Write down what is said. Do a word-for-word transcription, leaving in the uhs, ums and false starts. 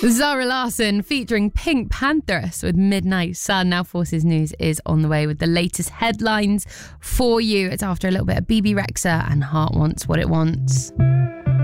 Zara Larsson featuring Pink Pantheress with Midnight Sun. Now Forces News is on the way with the latest headlines for you. It's after a little bit of B B Rexha and Heart Wants What It Wants.